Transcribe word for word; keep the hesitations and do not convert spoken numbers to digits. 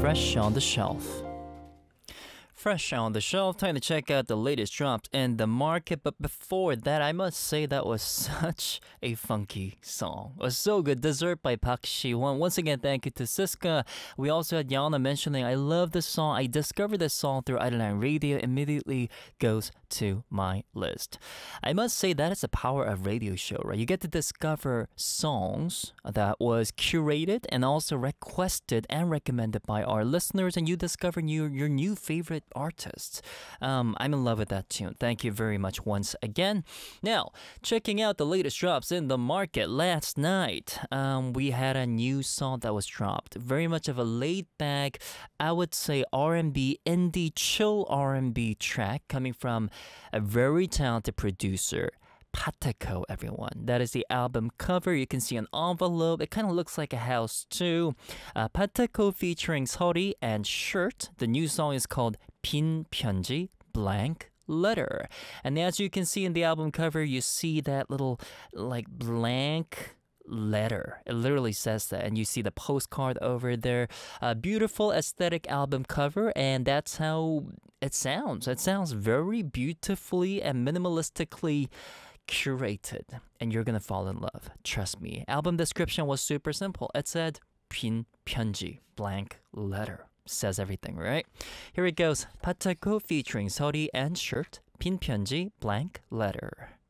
Fresh on the Shelf. Fresh on the Shelf, time to check out the latest drops in the market. But before that, I must say that was such a funky song. It was so good. Dessert by Park Shi-won. Once again, thank you to Siska. We also had Yana mentioning, I love this song. I discovered this song through Idleline Radio. Immediately goes to my list. I must say that is the power of radio show, right? You get to discover songs that was curated and also requested and recommended by our listeners, and you discover new, your new favorite artists. Um, I'm in love with that tune. Thank you very much once again. Now, checking out the latest drops in the market last night, um, we had a new song that was dropped. Very much of a laid back, I would say R and B, indie, chill R and B track coming from a very talented producer. Pateko, everyone. That is the album cover. You can see an envelope. It kind of looks like a house too. Uh, Pateko featuring Sori and Shirt. The new song is called 빈 편지, blank letter. And as you can see in the album cover, you see that little like blank letter. It literally says that, and you see the postcard over there. A beautiful aesthetic album cover, and that's how it sounds. It sounds very beautifully and minimalistically curated, and you're gonna fall in love. Trust me. Album description was super simple. It said 빈 편지, blank letter. Says everything, right? Here it goes. Pateko featuring Sori and Shirt, 빈 편지, blank letter.